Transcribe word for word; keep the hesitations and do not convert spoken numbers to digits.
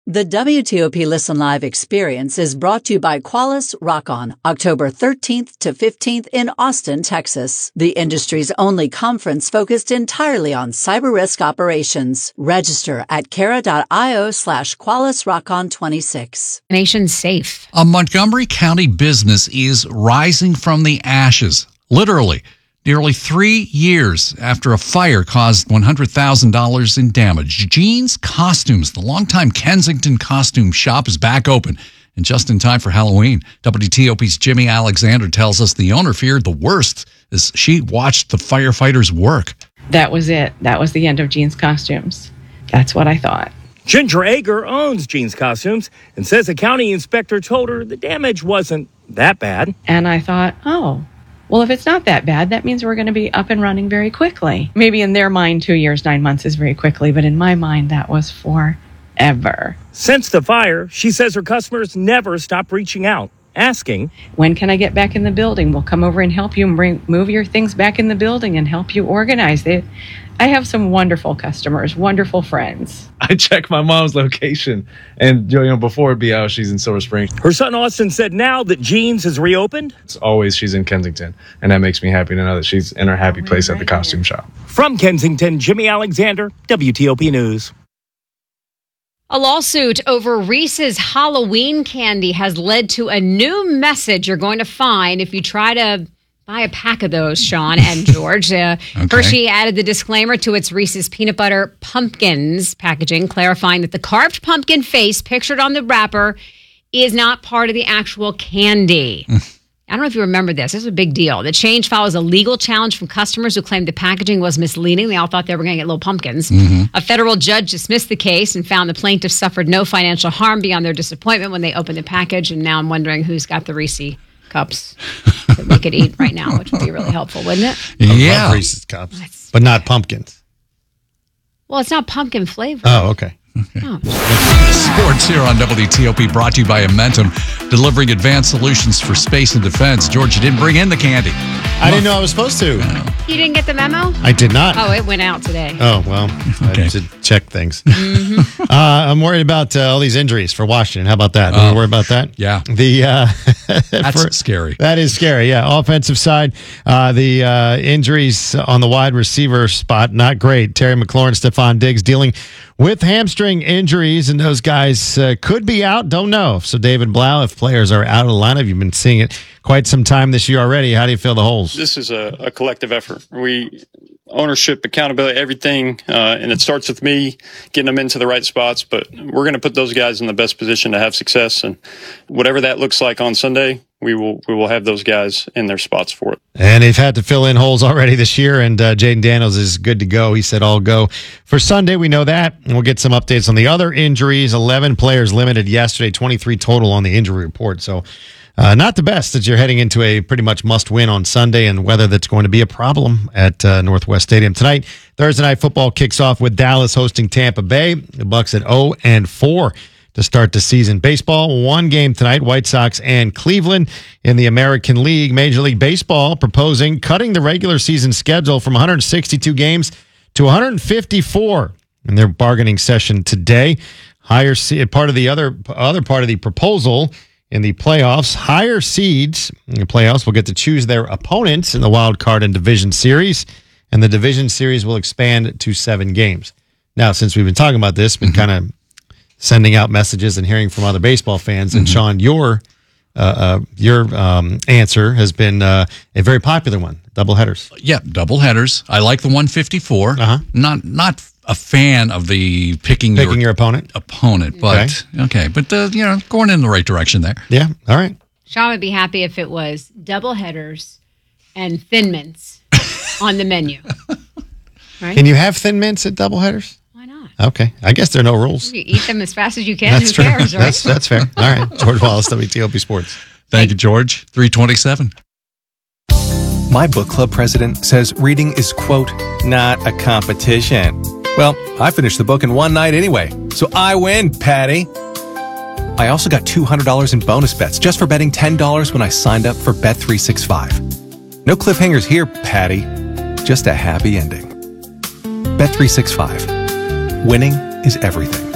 The W T O P Listen Live experience is brought to you by Qualys Rock-On, October thirteenth to fifteenth in Austin, Texas, the industry's only conference focused entirely on cyber risk operations. Register at cara.io slash Qualys Rock-On twenty-six. Nation safe. A Montgomery County business is rising from the ashes, literally. Nearly three years after a fire caused one hundred thousand dollars in damage. Jeans Costumes, the longtime Kensington costume shop, is back open and just in time for Halloween. W T O P's Jimmy Alexander tells us the owner feared the worst as she watched the firefighters work. That was it. That was the end of Jeans Costumes. That's what I thought. Ginger Ager owns Jeans Costumes and says a county inspector told her the damage wasn't that bad. And I thought, oh, well, if it's not that bad, that means we're going to be up and running very quickly. Maybe in their mind, two years, nine months is very quickly, but in my mind, that was forever. Since the fire, she says her customers never stop reaching out, asking, when can I get back in the building? We'll come over and help you and bring, move your things back in the building and help you organize it. I have some wonderful customers, wonderful friends. I check my mom's location, and you know, before it'd be out, she's in Silver Spring. Her son Austin said now that Jeans has reopened, it's always she's in Kensington, and that makes me happy to know that she's in her happy place at the costume shop. From Kensington, Jimmy Alexander, W T O P News. A lawsuit over Reese's Halloween candy has led to a new message you're going to find if you try to buy a pack of those, Sean and George. Uh, Okay. Hershey added the disclaimer to its Reese's Peanut Butter Pumpkins packaging, clarifying that the carved pumpkin face pictured on the wrapper is not part of the actual candy. I don't know if you remember this. This is a big deal. The change follows a legal challenge from customers who claimed the packaging was misleading. They all thought they were going to get little pumpkins. Mm-hmm. A federal judge dismissed the case and found the plaintiffs suffered no financial harm beyond their disappointment when they opened the package. And now I'm wondering who's got the Reese cups that we could eat right now, which would be really helpful, wouldn't it? Yeah. I love Reese's cups, but not pumpkins. Well, it's not pumpkin flavor. Oh, okay. Oh. Sports here on W T O P, brought to you by Amentum, delivering advanced solutions for space and defense. George, you didn't bring in the candy. I didn't know I was supposed to. You didn't get the memo? I did not. Oh, it went out today. Oh, well, Okay. I should check things. Mm-hmm. uh, I'm worried about uh, all these injuries for Washington. How about that? Are you worried about that? Yeah. The uh, That's for- scary. That is scary, yeah. Offensive side, uh, the uh, injuries on the wide receiver spot, not great. Terry McLaurin, Stephon Diggs dealing with hamstring injuries, and those guys uh, could be out. Don't know. So David Blau, if players are out of the lineup, you've been seeing it quite some time this year already. How do you feel the holes? This is a, a collective effort. We ownership, accountability, everything, uh, and it starts with me getting them into the right spots. But we're going to put those guys in the best position to have success, and whatever that looks like on Sunday, we will we will have those guys in their spots for it. And they've had to fill in holes already this year, and uh, Jaden Daniels is good to go. He said all go for Sunday. We know that, and we'll get some updates on the other injuries. eleven players limited yesterday, twenty-three total on the injury report. So uh, not the best as you're heading into a pretty much must-win on Sunday, and whether that's going to be a problem at uh, Northwest Stadium. Tonight, Thursday Night Football kicks off with Dallas hosting Tampa Bay. The Bucs at oh and four. To start the season. Baseball, one game tonight, White Sox and Cleveland in the American League. Major League Baseball proposing cutting the regular season schedule from one hundred sixty-two games to one hundred fifty-four in their bargaining session today. Higher se- part of the other other part of the proposal in the playoffs, higher seeds in the playoffs will get to choose their opponents in the wild card and division series, and the division series will expand to seven games. Now, since we've been talking about this, been kind of sending out messages and hearing from other baseball fans. And Sean, your uh, uh, your um, answer has been uh, a very popular one: double headers. Yeah, double headers. I like the one fifty-four. Uh-huh. Not not a fan of the picking, Picking your, your opponent. opponent, but okay. But uh, you know, going in the right direction there. Yeah. All right. Sean would be happy if it was double headers and Thin Mints on the menu. Right? Can you have Thin Mints at double headers? Why not? Okay. I guess there are no rules. You eat them as fast as you can. That's Who true. cares, right? That's that's fair. All right. George Wallace, W T O P Sports. Thank you, George. three twenty-seven. My book club president says reading is, quote, not a competition. Well, I finished the book in one night anyway, so I win, Patty. I also got two hundred dollars in bonus bets just for betting ten dollars when I signed up for Bet three sixty-five. No cliffhangers here, Patty. Just a happy ending. Bet three sixty-five. Winning is everything.